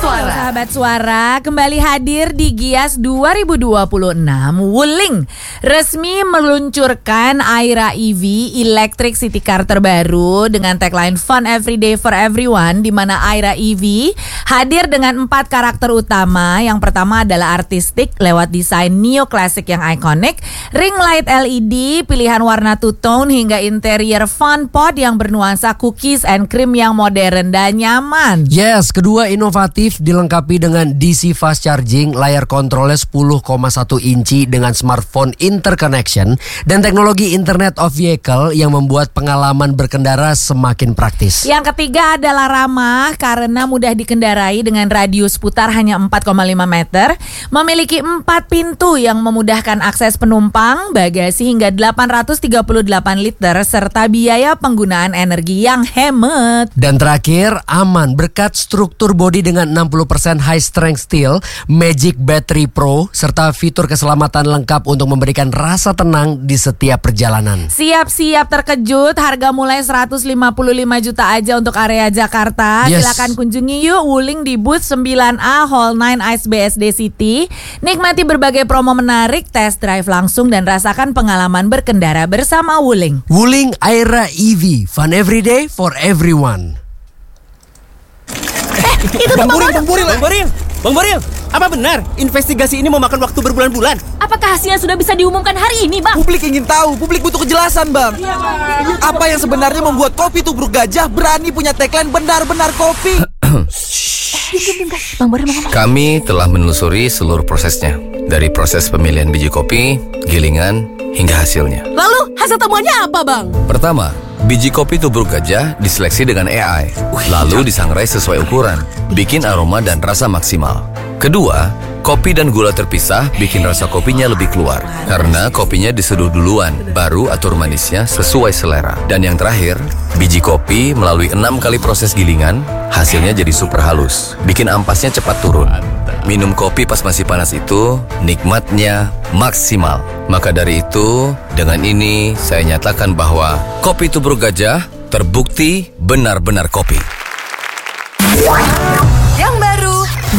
Sahabat Suara, kembali hadir di Gias 2026. Wuling resmi meluncurkan Aira EV Electric City Car terbaru dengan tagline Fun Everyday for Everyone, di mana Aira EV hadir dengan 4 karakter utama. Yang pertama adalah artistik lewat desain neoclassic yang ikonik, ring light LED, pilihan warna two-tone, hingga interior fun pod yang bernuansa cookies and cream yang modern dan nyaman. Yes, kedua inovatif dilengkapi dengan DC fast charging, layar kontrolnya 10,1 inci dengan smartphone interconnection, dan teknologi Internet of Vehicle yang membuat pengalaman berkendara semakin praktis. Yang ketiga adalah ramah karena mudah dikendarai dengan radius putar hanya 4,5 meter, memiliki 4 pintu yang memudahkan akses penumpang, bagasi hingga 838 liter, serta biaya penggunaan energi yang hemat. Dan terakhir, aman berkat struktur bodi dengan 60% high strength steel, Magic Battery Pro, serta fitur keselamatan lengkap untuk memberikan rasa tenang di setiap perjalanan. Siap-siap terkejut, harga mulai 155 juta aja untuk area Jakarta. Yes. Silakan kunjungi yuk Wuling di booth 9A Hall 9 Ice BSD City. Nikmati berbagai promo menarik, test drive langsung, dan rasakan pengalaman berkendara bersama Wuling. Wuling Aira EV, fun everyday for everyone. Itu Bang Boril, apa benar investigasi ini memakan waktu berbulan-bulan? Apakah hasilnya sudah bisa diumumkan hari ini, Bang? Publik ingin tahu, publik butuh kejelasan, Bang. Apa yang sebenarnya membuat Kopi Tubruk Gajah berani punya tagline benar-benar kopi? Bang Boril mau ngomong. Kami telah menelusuri seluruh prosesnya, dari proses pemilihan biji kopi, gilingan, hingga hasilnya. Lalu hasil temuannya apa, Bang? Pertama, biji kopi tubruk gajah diseleksi dengan AI, lalu disangrai sesuai ukuran, bikin aroma dan rasa maksimal. Kedua, kopi dan gula terpisah bikin rasa kopinya lebih keluar, karena kopinya diseduh duluan, baru atur manisnya sesuai selera. Dan yang terakhir, biji kopi melalui 6 kali proses gilingan, hasilnya jadi super halus, bikin ampasnya cepat turun. Minum kopi pas masih panas itu, nikmatnya maksimal. Maka dari itu, dengan ini saya nyatakan bahwa kopi tubruk gajah terbukti benar-benar kopi.